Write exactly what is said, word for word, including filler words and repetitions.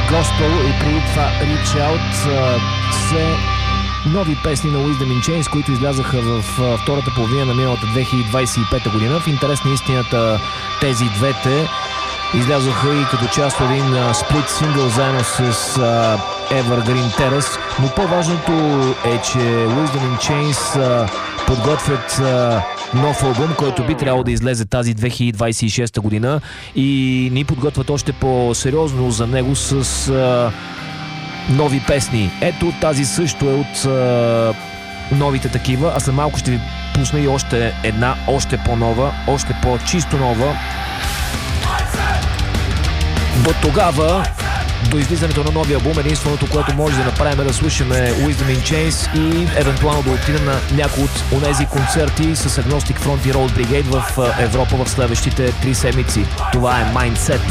Gospel и преди това Reach Out са нови песни на Wisdom in Chains, които излязаха в втората половина на миналата две хиляди двадесет и пета година. В интерес на истината тези двете излязоха и като част от един сплит сингъл заедно с uh, Evergreen Terrace, но по-важното е, че Wisdom in Chains uh, подготвят uh, нов албум, който би трябвало да излезе тази две хиляди двадесет и шеста година и ни подготвят още по-сериозно за него с uh, нови песни. Ето тази също е от uh, новите такива, а след малко ще ви пусна и още една, още по-нова, още по-чисто нова. До тогава, до излизането на новия албум, единственото, което може да направим е да слушаме Wisdom in Chains и евентуално да отидем на някои от онези концерти с Agnostic Front и Road Brigade в Европа в следващите три седмици. Това е Mindset.